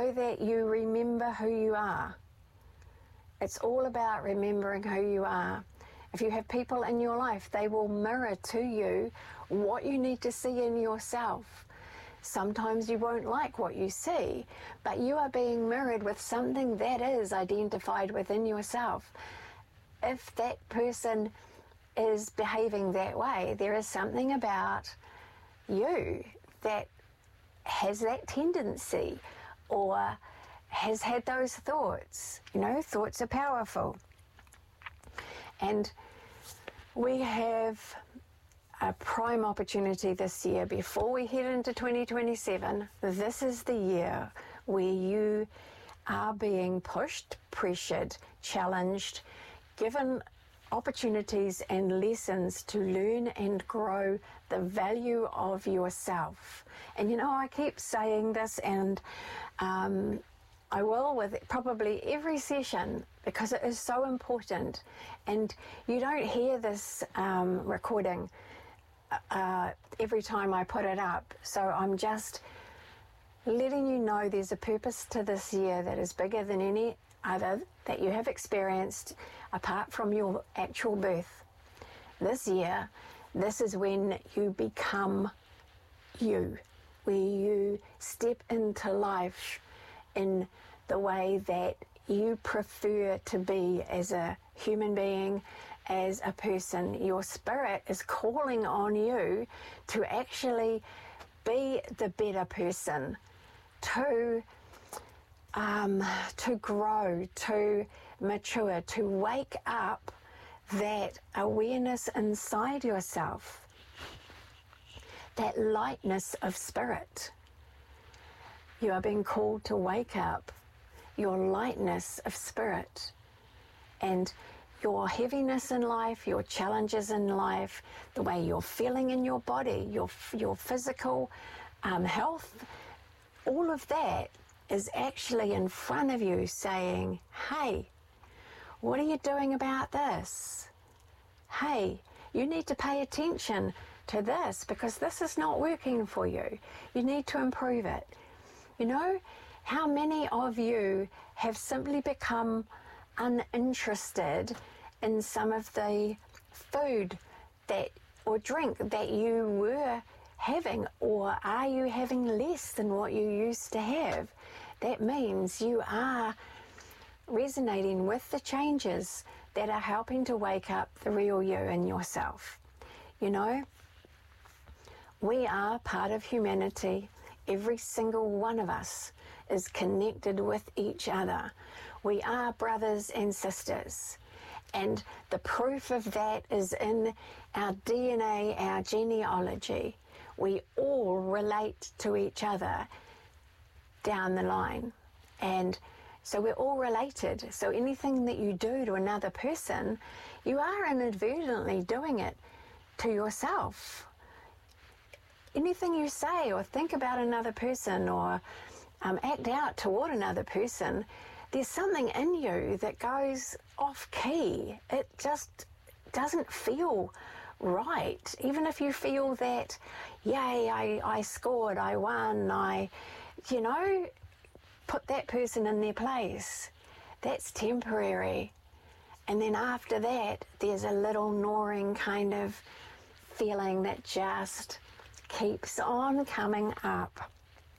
so that you remember who you are. It's all about remembering who you are. If you have people in your life, they will mirror to you what you need to see in yourself. Sometimes you won't like what you see, but you are being mirrored with something that is identified within yourself. If that person is behaving that way, there is something about you that has that tendency or has had those thoughts. You know, thoughts are powerful. And we have a prime opportunity this year. Before we head into 2027, this is the year where you are being pushed, pressured, challenged, given opportunities and lessons to learn and grow the value of yourself. And you know, I keep saying this, and I will with probably every session, because it is so important. And you don't hear this recording every time I put it up. So I'm just letting you know there's a purpose to this year that is bigger than any other that you have experienced apart from your actual birth. This year, this is when you become you, where you step into life in the way that you prefer to be as a human being, as a person. Your spirit is calling on you to actually be the better person, to grow, to mature, to wake up that awareness inside yourself, that lightness of spirit. You are being called to wake up your lightness of spirit, and your heaviness in life, your challenges in life, the way you're feeling in your body, your physical health, all of that is actually in front of you saying, hey, what are you doing about this? Hey, you need to pay attention to this because this is not working for you. You need to improve it. You know, how many of you have simply become uninterested in some of the food that or drink that you were having, or are you having less than what you used to have? That means you are resonating with the changes that are helping to wake up the real you in yourself. You know, we are part of humanity. Every single one of us is connected with each other. We are brothers and sisters. And the proof of that is in our DNA, our genealogy. We all relate to each other down the line. And so we're all related. So anything that you do to another person, you are inadvertently doing it to yourself. Anything you say or think about another person or act out toward another person, there's something in you that goes off key. It just doesn't feel right. Even if you feel that, yay, I scored, I won, put that person in their place. That's temporary. And then after that, there's a little gnawing kind of feeling that just keeps on coming up.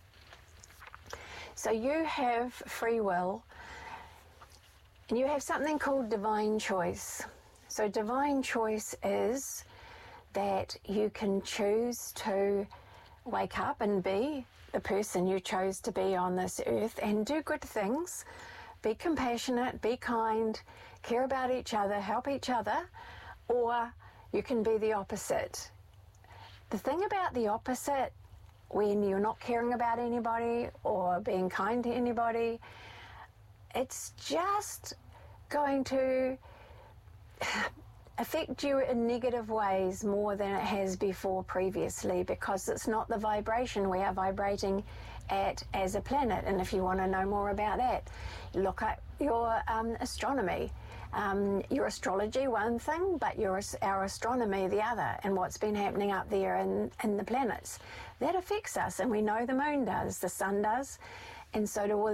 So you have free will, and you have something called divine choice. So divine choice is that you can choose to wake up and be the person you chose to be on this earth and do good things, be compassionate, be kind, care about each other, help each other, or you can be the opposite. The thing about the opposite, when you're not caring about anybody or being kind to anybody, it's just going to affect you in negative ways more than it has before previously, because it's not the vibration we are vibrating at as a planet. And if you want to know more about that, look at your astronomy. Your astrology, one thing, but our astronomy, the other, and what's been happening up there in the planets. That affects us, and we know the moon does, the sun does, and so do all